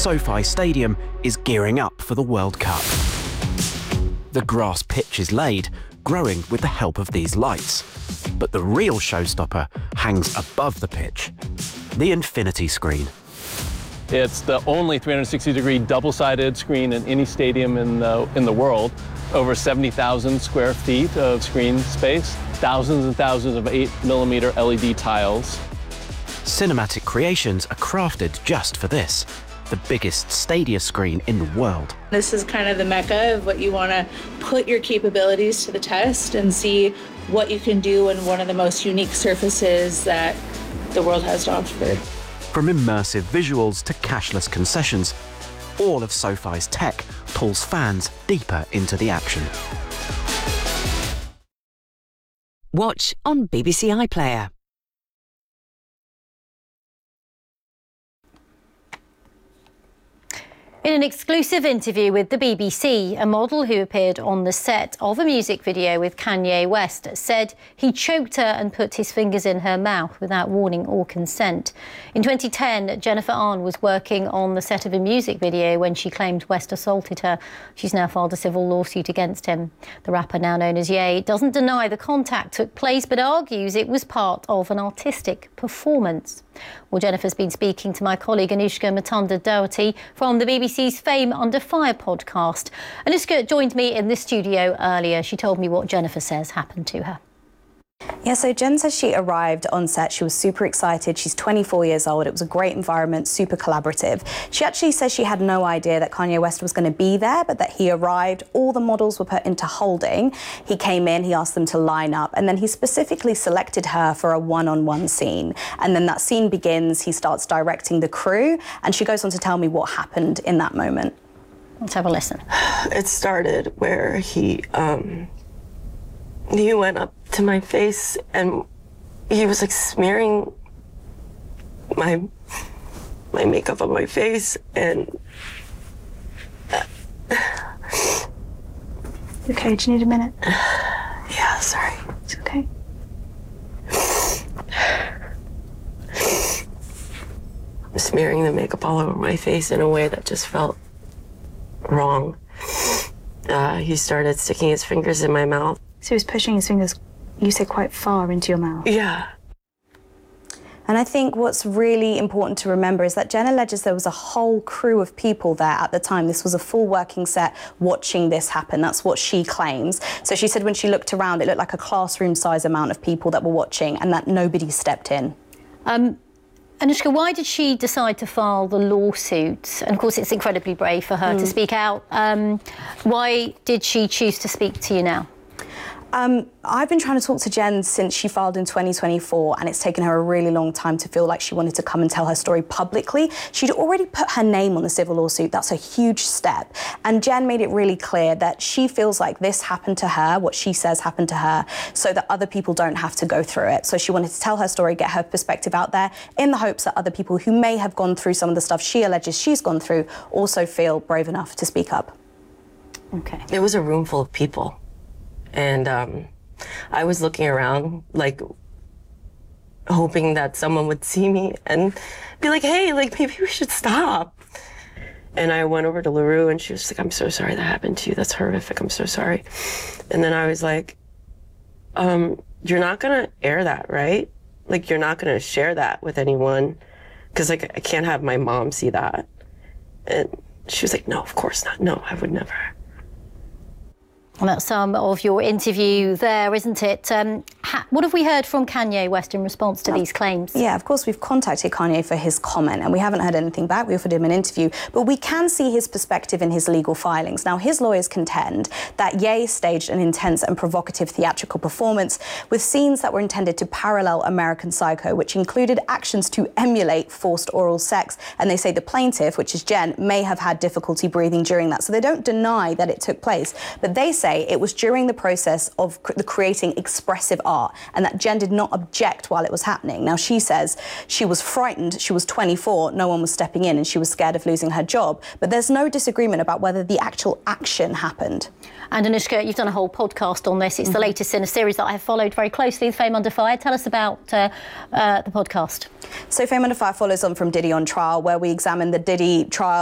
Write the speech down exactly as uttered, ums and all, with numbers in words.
SoFi Stadium is gearing up for the World Cup. The grass pitch is laid, growing with the help of these lights. But the real showstopper hangs above the pitch, the infinity screen. It's the only three hundred sixty degree double-sided screen in any stadium in the, in the world. Over seventy thousand square feet of screen space, thousands and thousands of eight millimeter L E D tiles. Cinematic creations are crafted just for this, the biggest Stadia screen in the world. This is kind of the mecca of what you want to put your capabilities to the test and see what you can do in one of the most unique surfaces that the world has to offer. From immersive visuals to cashless concessions, all of SoFi's tech pulls fans deeper into the action. Watch on B B C iPlayer. In an exclusive interview with the B B C, a model who appeared on the set of a music video with Kanye West said he choked her and put his fingers in her mouth without warning or consent. In twenty ten, Jennifer Ahn was working on the set of a music video when she claimed West assaulted her. She's now filed a civil lawsuit against him. The rapper, now known as Ye, doesn't deny the contact took place, but argues it was part of an artistic performance. Well, Jennifer's been speaking to my colleague Anushka Matanda-Doherty from the B B C's Fame Under Fire podcast. Anushka joined me in the studio earlier. She told me what Jennifer says happened to her. Yeah, so Jen says she arrived on set. She was super excited. She's twenty-four years old. It was a great environment, super collaborative. She actually says she had no idea that Kanye West was going to be there, but that he arrived. All the models were put into holding. He came in, he asked them to line up, and then he specifically selected her for a one-on-one scene. And then that scene begins. He starts directing the crew, and she goes on to tell me what happened in that moment. Let's have a listen. It started where he, um, he went up to my face and he was like smearing my my makeup on my face and uh, Okay, do you need a minute? Yeah, sorry. It's okay. Smearing the makeup all over my face in a way that just felt wrong. Uh, he started sticking his fingers in my mouth. So he was pushing his fingers, you say, quite far into your mouth? Yeah. And I think what's really important to remember is that Jen alleges there was a whole crew of people there at the time. This was a full working set watching this happen. That's what she claims. So she said when she looked around, it looked like a classroom size amount of people that were watching and that nobody stepped in. Um, Anushka, why did she decide to file the lawsuit? And of course, it's incredibly brave for her mm. to speak out. Um, why did she choose to speak to you now? Um, I've been trying to talk to Jen since she filed in twenty twenty-four, and it's taken her a really long time to feel like she wanted to come and tell her story publicly. She'd already put her name on the civil lawsuit. That's a huge step. And Jen made it really clear that she feels like this happened to her, what she says happened to her, so that other people don't have to go through it. So she wanted to tell her story, get her perspective out there, in the hopes that other people who may have gone through some of the stuff she alleges she's gone through also feel brave enough to speak up. Okay. It was a room full of people. And um, I was looking around, like, hoping that someone would see me and be like, hey, like, maybe we should stop. And I went over to LaRue, and she was like, I'm so sorry that happened to you. That's horrific. I'm so sorry. And then I was like, um, you're not going to air that, right? Like, you're not going to share that with anyone, because, like, I can't have my mom see that. And she was like, no, of course not. No, I would never. Well, that's some of your interview there, isn't it? Um, ha what have we heard from Kanye West in response to these claims? Yeah, of course, we've contacted Kanye for his comment, and we haven't heard anything back. We offered him an interview, but we can see his perspective in his legal filings. Now, his lawyers contend that Ye staged an intense and provocative theatrical performance with scenes that were intended to parallel American Psycho, which included actions to emulate forced oral sex. And they say the plaintiff, which is Jen, may have had difficulty breathing during that. So they don't deny that it took place, but they say it was during the process of cr the creating expressive art, and that Jen did not object while it was happening. Now, she says she was frightened. She was twenty-four, no one was stepping in, and she was scared of losing her job. But there's no disagreement about whether the actual action happened. And Anushka, you've done a whole podcast on this. It's mm-hmm. the latest in a series that I have followed very closely, Fame Under Fire. Tell us about uh, uh, the podcast. So Fame Under Fire follows on from Diddy on Trial, where we examine the Diddy trial